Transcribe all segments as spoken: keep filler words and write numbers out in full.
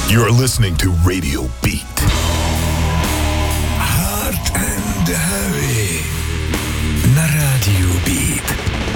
You're listening to Radio Beat. Hard and Heavy na Radio Beat.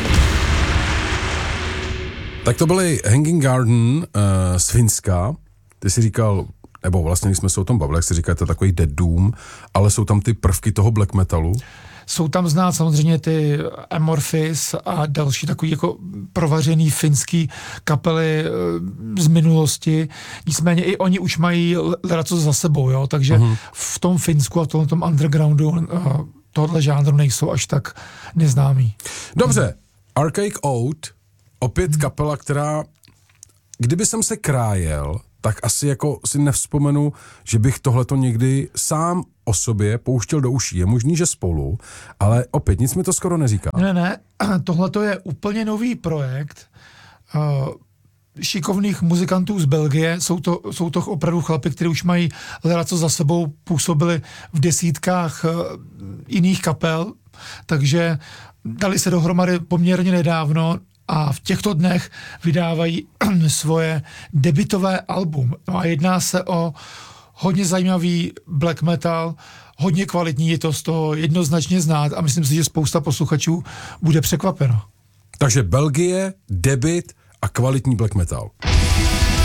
Tak to byly Hanging Garden uh, z Finska. Ty si říkal, nebo vlastně, když jsme se o tom bavili, jak si říkal, to je takový dead doom, ale jsou tam ty prvky toho black metalu. Jsou tam znát samozřejmě ty Amorphis a další takový jako provařený finský kapely z minulosti. Nicméně i oni už mají ledaco za sebou, jo, takže uh-huh. v tom Finsku a v tom, tom undergroundu tohle žánru nejsou až tak neznámý. Dobře, Archaic Oath, opět hmm. kapela, která, kdyby jsem se krájel, tak asi jako si nevzpomenu, že bych tohleto někdy sám o sobě pouštěl do uší. Je možný, že spolu, ale opět nic mi to skoro neříká. Ne, ne, tohleto je úplně nový projekt uh, šikovných muzikantů z Belgie. Jsou to, jsou to opravdu chlapi, kteří už mají ledaco za sebou, působili v desítkách uh, jiných kapel, takže dali se dohromady poměrně nedávno a v těchto dnech vydávají svoje debutové album. No a jedná se o hodně zajímavý black metal, hodně kvalitní, je to z toho jednoznačně znát a myslím si, že spousta posluchačů bude překvapeno. Takže Belgie, debut a kvalitní black metal.